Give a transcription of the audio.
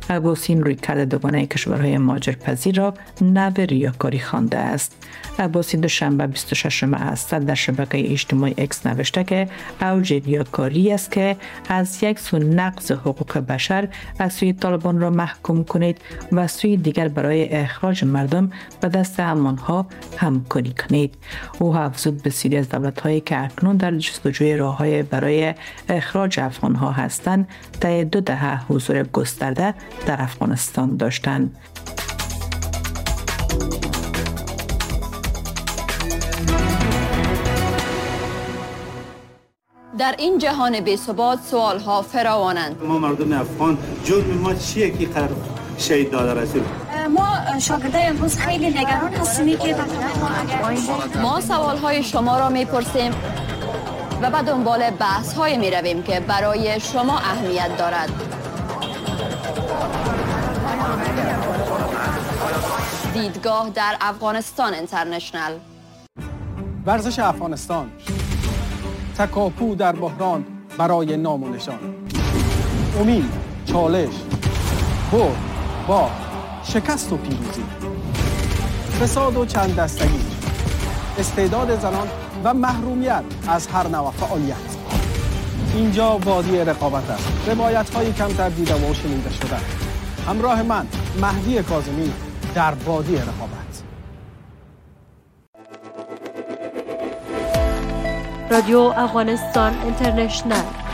عباسین رویکرد دوگانه کشورهای مهاجرپذیر را نو ریاکاری خوانده است. عباسین دوشنبه 26 اسفند در شبکه اجتماعی اکس نوشته که اوج ریاکاری است که از یک سو نقض حقوق بشر از سوی طالبان را محکوم کنید و سوی دیگر برای اخراج مردم به دست آنها همکاری کنید. او افزود بسیاری از دولت‌هایی که اکنون در جستجوی راه‌های برای اخراج افغان‌ها هستند طی 2 دهه حضور گسترده در افغانستان داشتند. در این جهان بی‌ثبات سوال‌ها فراوانند. ما مردم افغان جرم ما چیه که قرار شهید داده رسول؟ ما شاگردای امروز خیلی نگران هستیم که ما سوال‌های شما را می‌پرسیم و به دنبال بحث‌های می‌رویم که برای شما اهمیت دارد. دیدگاه در افغانستان اینترنشنل. ورزش افغانستان، تکاپو در بحران برای نام و نشان، امید، چالش، برد، باخت، شکست و پیروزی، فساد و چند دستگی، استعداد زنان و محرومیت از هر نوع فعالیت. اینجا وادی رقابت است. روایت‌های کمتر دیده و شنیده شده. همراه من مهدی کاظمی در وادی رقابت. رادیو افغانستان اینترنشنل